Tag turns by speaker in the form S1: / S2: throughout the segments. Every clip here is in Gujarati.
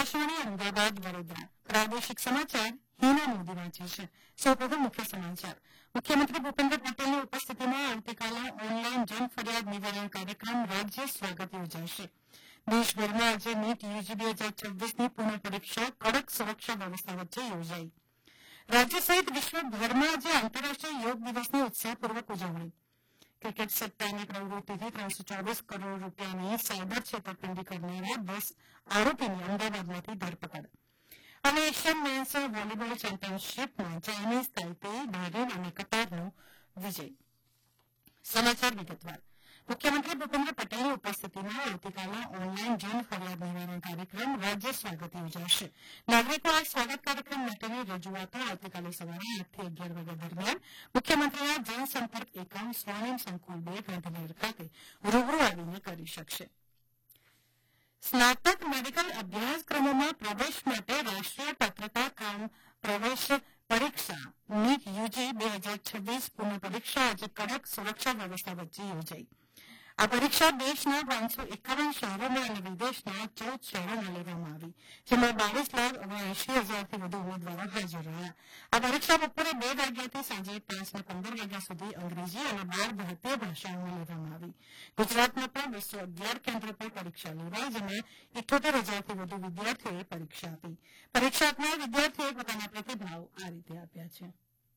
S1: આકાશવાણી અમદાવાદ વડોદરા પ્રાદેશિક સમાચાર હિના મોદી વાંચે છે. સૌપ્રથમ મુખ્ય સમાચાર. મુખ્યમંત્રી ભૂપેન્દ્ર પટેલની ઉપસ્થિતિમાં આવતીકાલે ઓનલાઈન જન ફરિયાદ નિવારણ કાર્યક્રમ રાજ્ય સ્વાગત યોજાશે. દેશભરમાં આજે નીટ યુજી 2026ની પુનઃ પરીક્ષા કડક સુરક્ષા વ્યવસ્થા વચ્ચે યોજાઈ. રાજ્ય સહિત વિશ્વભરમાં આજે આંતરરાષ્ટ્રીય યોગ દિવસની ઉત્સાહપૂર્વક ઉજવણી. ક્રિકેટ સટ્ટાની પ્રવૃત્તિથી 324 કરોડ રૂપિયાની સાયબર છેતરપિંડી કરનારા 10 આરોપીની અમદાવાદમાંથી ધરપકડ. અને Asian men's volleyball ચેમ્પિયનશીપમાં Chinese તાઇપેઈ, Bahrain અને કતારનો વિજય. સમાચાર વિગતવાર. મુખ્યમંત્રી ભૂપેન્દ્ર પટેલની ઉપસ્થિતિમાં આવતીકાલે ઓનલાઈન જન ફરિયાદ નિવારણ કાર્યક્રમ રાજ્ય સ્વાગત યોજાશે. નાગરિકો આ સ્વાગત કાર્યક્રમ માટેની રજૂઆતો આવતીકાલે સવારે 8 થી 11 વાગ્યા દરમિયાન મુખ્યમંત્રીના જનસંપર્ક એકમ સ્વર્ણિમ સંકુલ 2 ગાંધીનગર ખાતે રૂબરૂ આવીને કરી શકશે. સ્નાતક મેડિકલ અભ્યાસક્રમોમાં પ્રવેશ માટે રાષ્ટ્રીય પાત્રતા કામ પ્રવેશ પરીક્ષા નીટ યુજી 2026 પુનઃ પરીક્ષા આજે કડક સુરક્ષા વ્યવસ્થા વચ્ચે યોજાઈ. આ પરીક્ષા દેશના 551 શહેરોમાં અને વિદેશના 14 શહેરોમાં લેવામાં આવી, જેમાં 22,79,000થી વધુ ઉમેદવારો હાજર રહ્યા. આ પરીક્ષા બપોરે 2 વાગ્યાથી સાંજે 5:15 વાગ્યા સુધી અંગ્રેજી અને 12 ભારતીય ભાષાઓમાં લેવામાં આવી. ગુજરાતમાં પણ 211 કેન્દ્રો પર પરીક્ષા લેવાઈ, જેમાં 78,000થી વધુ વિદ્યાર્થીઓએ પરીક્ષા આપી. પરીક્ષા આપનાર વિદ્યાર્થીઓએ પોતાના પ્રતિભાવ આ રીતે આપ્યા છે.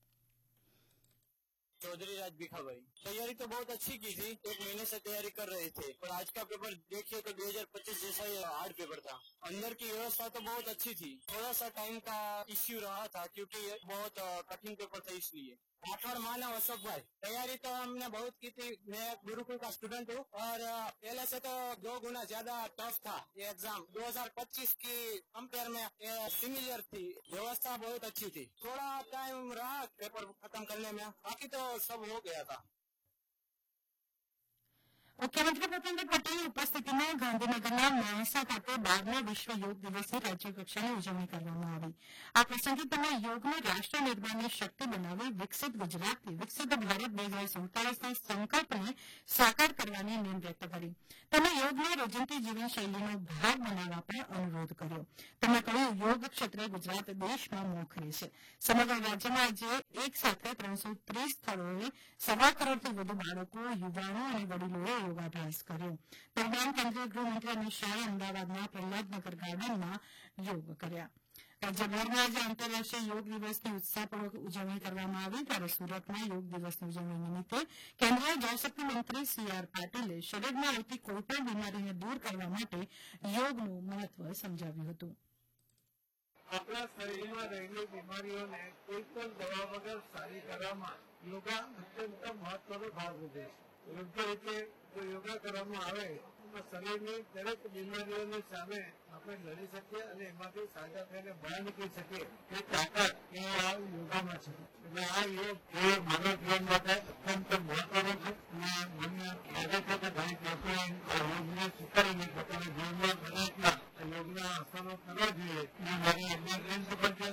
S2: चौधरी राज भिखा भाई, तैयारी तो बहुत अच्छी की थी, 1 महीने से तैयारी कर रहे थे, पर आज का पेपर देखिए तो 2025 जैसा ही हार्ड पेपर था. अंदर की व्यवस्था तो बहुत अच्छी थी, थोड़ा सा टाइम का इश्यू रहा था क्योंकि बहुत कठिन पेपर था इसलिए. राठौड़ मानव अशोक भाई, तैयारी तो हमने बहुत की थी. मैं गुरुकुल का स्टूडेंट हूँ और पहले से तो 2 गुना ज्यादा टफ था ये एग्जाम. 2025 की कंपेयर में सिमिलर थी. व्यवस्था बहुत अच्छी थी. थोड़ा टाइम रहा पेपर खत्म करने में, बाकी तो सब हो गया था.
S1: મુખ્યમંત્રી ભૂપેન્દ્ર પટેલની ઉપસ્થિતિમાં ગાંધીનગરના માણસા ખાતે 12મા વિશ્વ યોગ દિવસની રાજ્યકક્ષાની ઉજવણી કરવામાં આવી. આ પ્રસંગે તેમણે યોગને રાષ્ટ્ર નિર્માણની શક્તિ બનાવી વિકસિત ગુજરાતથી વિકસિત ભારત 2047ના સંકલ્પને સાકાર કરવાની નેમ વ્યક્ત કરી. તેમણે યોગને રોજિંદી જીવનશૈલીનો ભાગ બનાવવા પણ અનુરોધ કર્યો. તેમણે કહ્યું, યોગ ક્ષેત્રે ગુજરાત દેશમાં મોખરે છે. સમગ્ર રાજ્યમાં આજે એક સાથે 330 સ્થળોએ 1.25 કરોડથી વધુ બાળકો, યુવાનો અને વડીલોએ યોગાભ્યાસ કર્યો. દરમિયાન કેન્દ્રીય ગૃહમંત્રી અમિત શાહે અમદાવાદના પ્રહલાદનગર ગાર્ડનમાં યોગ કર્યા. રાજ્યભરમાં આજે આંતરરાષ્ટ્રીય યોગ દિવસની ઉત્સાહપૂર્વક ઉજવણી કરવામાં આવી, ત્યારે સુરતમાં યોગ દિવસની ઉજવણી નિમિત્તે કેન્દ્રીય જળશક્તિ મંત્રી સી.આર. પાટીલે શરીરમાં આવતી કોઈપણ બીમારીને દૂર કરવા માટે યોગનું મહત્વ સમજાવ્યું હતું.
S3: આપણા શરીરમાં રહેલી બીમારીઓને કોઈ પણ દવા વગર સારી કરવામાં યોગા અત્યંત મહત્વનો ભાગ ભજવે છે. યોગ્ય રીતે જો યોગા કરવામાં આવે તો શરીરની દરેક બીમારીઓની સામે આપણે લડી શકીએ અને એમાંથી સાજા થઈને બહાર નીકળી શકીએ એ તાકાત એ આ યોગામાં છે. એટલે આ યોગ એ માનવ જીવન માટે અત્યંત મહત્વનો છે અને મને લાગે છે કે દરેક લોકોએ આ યોગને સ્વીકારીને પોતાના જીવનમાં દરેકના યોગના આસનો કરવા જોઈએ એ મારી અભ્યાસ પણ છે.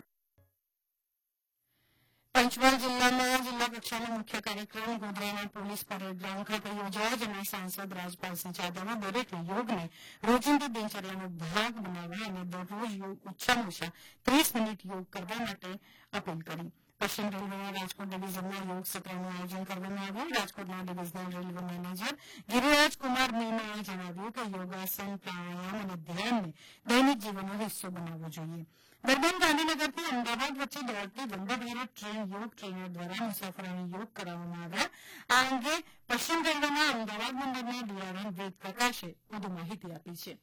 S1: પંચમહાલ જિલ્લામાં જિલ્લા કક્ષાનો મુખ્ય કાર્યક્રમ ગોધરાના પોલીસ પરેડ ગ્રાઉન્ડ ખાતે યોજાયો, જેમાં સાંસદ રાજપાલસિંહ યાદવે દરેકે યોગને રોજિંદી દિનચર્યાનો ભાગ બનાવવા અને દરરોજ ઓછામાં ઓછા 30 મિનિટ યોગ કરવા માટે અપીલ કરી. પશ્ચિમ રેલવેના રાજકોટ ડિવિઝનમાં યોગ સત્રનું આયોજન કરવામાં આવ્યું. રાજકોટના divisional railway manager Giriraj Kumar મીનાએ જણાવ્યું કે યોગાસન, પ્રાણાયામ અને ધ્યાનને દૈનિક જીવનનો હિસ્સો બનાવવો જોઈએ. દરમિયાન ગાંધીનગરથી અમદાવાદ વચ્ચે દોડતી વંદે ભારત ટ્રેન યોગ ટ્રેનર દ્વારા મુસાફરોને યોગ કરાવવામાં આવ્યા. આ અંગે પશ્ચિમ રેલવેના અમદાવાદ મંડળના ડીઆરએમ વેદ પ્રકાશે વધુ માહિતી આપી છે.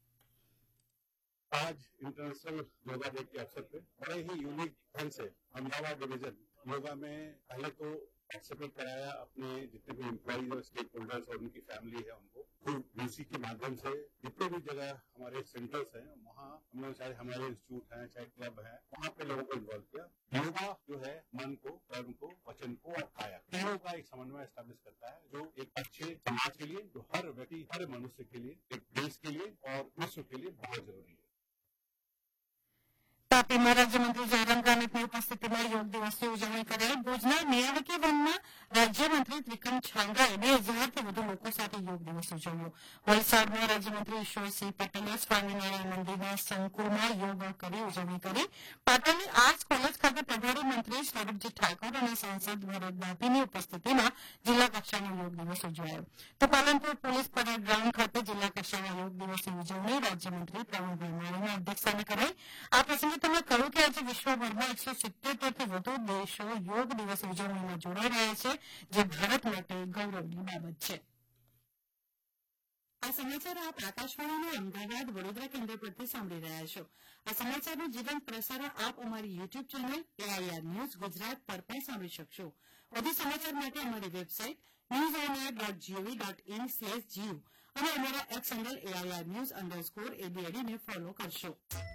S4: आज इंटरनेशनल योगा डे के अवसर पे बड़े ही यूनिक ढंग से अहमदाबाद डिवीजन योगा में पहले तो पार्टिसिपेट कराया अपने जितने भी एम्प्लॉइज और स्टेक होल्डर्स और उनकी फैमिली है उनको, फिर यूसी के माध्यम से जितने भी जगह हमारे सेंटर्स हैं वहाँ हमने चाहे हमारे इंस्टीट्यूट हैं चाहे क्लब है वहाँ पे लोगों को इन्वॉल्व किया. योगा जो है मन को, कर्म को, वचन को और काया तीनों का एक समन्वय एस्टैब्लिश करता है, जो एक अच्छे समाज के लिए, जो हर व्यक्ति, हर मनुष्य के लिए, एक देश के लिए और विश्व के लिए बहुत जरूरी है.
S1: તાપીમાં રાજ્યમંત્રી જયરામ ગામિતની ઉપસ્થિતિમાં યોગ દિવસની ઉજવણી કરાઈ. ભુજના નિયામકી વનમાં રાજ્યમંત્રી ત્રિકમ છાંગાએ 2000થી વધુ લોકો સાથે યોગ દિવસ ઉજવ્યો. વલસાડમાં રાજ્યમંત્રી ઈશ્વરસિંહ પટેલે સ્વામિનારાયણ મંદિરના સંકુલમાં યોગ કરી ઉજવણી કરી. પાટણની આર્ટ્સ કોલેજ ખાતે પ્રભારી મંત્રી સ્વરૂપજી ઠાકોર અને સાંસદ ભરત બાપીની ઉપસ્થિતિમાં જિલ્લા કક્ષાનો યોગ દિવસ ઉજવાયો. તો પાલનપુર પોલીસ પરેડ ગ્રાઉન્ડ ખાતે જિલ્લા કક્ષાના યોગ દિવસની ઉજવણી રાજ્યમંત્રી પ્રવીણભાઈ માળીના અધ્યક્ષસ્થાને કરાઈ. આ પ્રસંગે તેમણે કહ્યું કે આજે વિશ્વભરમાં 177થી વધુ દેશો યોગ દિવસ ઉજવણીમાં જોડાઈ રહ્યા છે, જે ભારત માટે ગૌરવની બાબત છે. આ સમાચાર આપ આકાશવાણીના અમદાવાદ વડોદરા કેન્દ્ર પરથી સાંભળી રહ્યા છો. આ સમાચારનું જીવંત પ્રસારણ આપ અમારી YouTube channel AIR news Gujarat પર પણ સાંભળી શકશો. વધુ સમાચાર માટે અમારી વેબસાઇટ newsir.gov.in/gov અને અમારા એક્સ હેન્ડલ AIR_news_ABD ને ફોલો કરશો.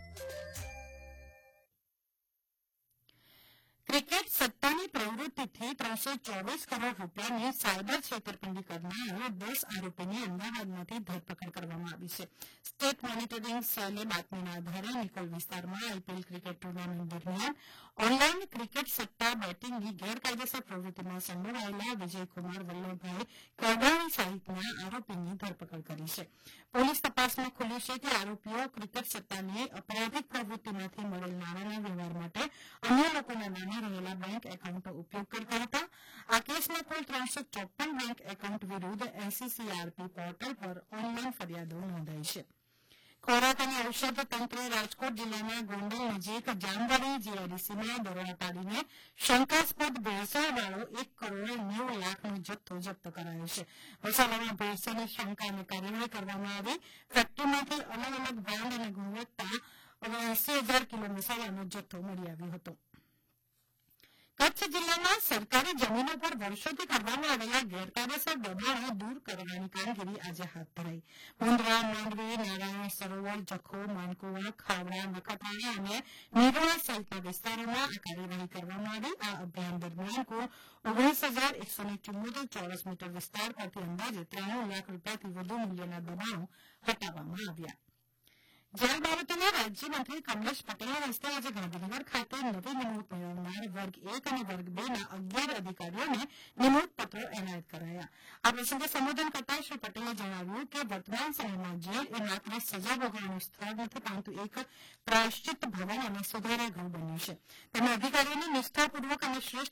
S1: ક્રિકેટ સટ્ટાની પ્રવૃત્તિથી 324 કરોડ રૂપિયાની સાયબર છેતરપિંડી કરનાર 10 આરોપીની અમદાવાદમાંથી ધરપકડ કરવામાં આવી છે. સ્ટેટ મોનિટરિંગ સેલે બાતમીના આધારે નિકોલ વિસ્તારમાં IPL ક્રિકેટ ટુર્નામેન્ટ દરમિયાન ઓનલાઈન ક્રિકેટ સટ્ટા બેટિંગની ગેરકાયદેસર પ્રવૃત્તિમાં સંડોવાયેલા વિજયકુમાર વલ્લભભાઈ કડાણી સહિતના આરોપીની ધરપકડ કરી છે. પોલીસ તપાસમાં ખુલ્યું છે કે આરોપીઓ ક્રિકેટ સટ્ટાની અપરાધિક પ્રવૃત્તિમાંથી મળેલ નાણાંના વ્યવહાર માટે અન્ય લોકોના નામે રહેલા બેંક એકાઉન્ટનો ઉપયોગ કરતા હતા. આ કેસમાં કુલ 354 બેંક એકાઉન્ટ વિરુદ્ધ SCCRP પોર્ટલ પર ઓનલાઈન ફરિયાદો નોંધાઈ છે. ખોરાક અને ઔષધ તંત્રે રાજકોટ જિલ્લાના ગોંડલ નજીક જામવાડી GIDCમાં દરોડા પાડીને શંકાસ્પદ ભેળસેળવાળો 1 કરોડ 90 લાખનો જથ્થો જપ્ત કરાયો છે. મસાલામાં ભેળસેળની શંકાને કાર્યવાહી કરવામાં આવી. ફેક્ટરીમાંથી અલગ અલગ બ્રાન્ડ અને ગુણવત્તા 80,000 કિલો મસાલાનો જથ્થો મળી આવ્યો હતો. કચ્છ જિલ્લામાં સરકારી જમીનો પર વર્ષોથી કરવામાં આવેલા ગેરકાયદેસર દબાણો દૂર કરવાની કામગીરી આજે હાથ ધરાઈ. મુંદ્રા, માંડવી, નારાયણ સરોવર, જખો, માનકુવા, ખાવડા, નખત્રાણા અને નીરોણા સહિતના વિસ્તારોમાં આ કાર્યવાહી કરવામાં આવી. આ અભિયાન દરમિયાન કુલ 19,174 ચોરસ મીટર વિસ્તાર પરથી અંદાજે 93 લાખ રૂપિયાથી વધુ મૂલ્યના દબાણો હટાવવામાં આવ્યા. જળ બાબતોના રાજ્યમંત્રી કમલેશ પટેલના હસ્તે આજે ગાંધીનગર ખાતે નવી નિમણૂક મેળવનાર વર્ગ 1 અને વર્ગ 2ના 11 અધિકારીઓને નિમણૂક પત્રો એનાયત કરાયા. આ પ્રસંગે સંબોધન કરતા શ્રી પટેલે જણાવ્યું કે વર્તમાન સમયમાં જેલ એ માત્ર સજા ભોગવવાનું સ્થળ નથી, પરંતુ એક પ્રાયશ્ચિત ભવન અને સુધારા ગૃહ બન્યું છે. તેમણે અધિકારીઓને નિષ્ઠાપૂર્વક અને શ્રેષ્ઠ